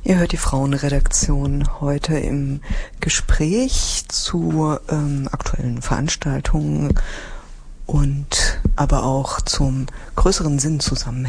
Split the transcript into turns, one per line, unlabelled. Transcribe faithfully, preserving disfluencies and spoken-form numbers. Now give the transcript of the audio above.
Ihr hört die Frauenredaktion heute im Gespräch zu ähm, aktuellen Veranstaltungen und aber auch zum größeren Sinnzusammenhang